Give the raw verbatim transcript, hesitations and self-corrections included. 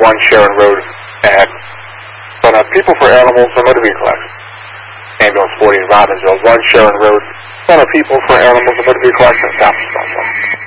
one Sharon Road ad. But uh, People for Animals and Motor Vehicle Accidents. Ambulance forty in Robbinsville, one Sharon Road. Son of People for Animals and Motor Vehicle Accidents.